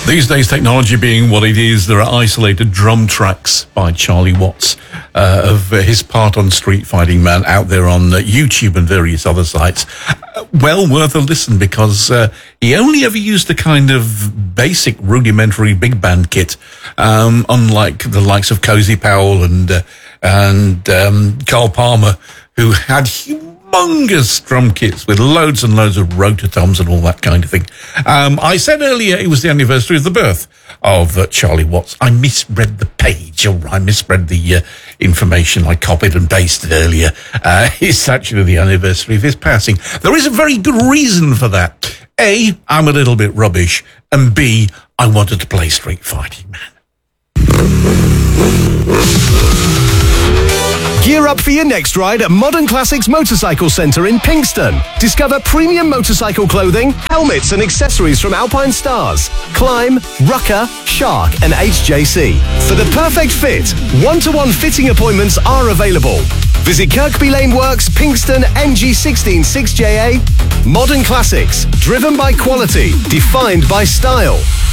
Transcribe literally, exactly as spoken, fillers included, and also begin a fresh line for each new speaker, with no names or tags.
These days, technology being what it is, there are isolated drum tracks by Charlie Watts uh, of uh, his part on Street Fighting Man out there on uh, YouTube and various other sites. Uh, well worth a listen, because uh, he only ever used the kind of basic rudimentary big band kit, um, unlike the likes of Cozy Powell and uh, and um, Carl Palmer, who had humongous drum kits with loads and loads of rototoms and all that kind of thing. Um, I said earlier it was the anniversary of the birth of uh, Charlie Watts. I misread the page, or I misread the uh, information I copied and pasted earlier. Uh, it's actually the anniversary of his passing. There is a very good reason for that. A, I'm a little bit rubbish, and B, I wanted to play Street Fighting Man.
Gear up for your next ride at Modern Classics Motorcycle Centre in Pinxton. Discover premium motorcycle clothing, helmets and accessories from Alpine Stars, Climb, Rucker, Shark and H J C. For the perfect fit, one-to-one fitting appointments are available. Visit Kirkby Lane Works, Pinxton, M G sixteen six J A. Modern Classics, driven by quality, defined by style.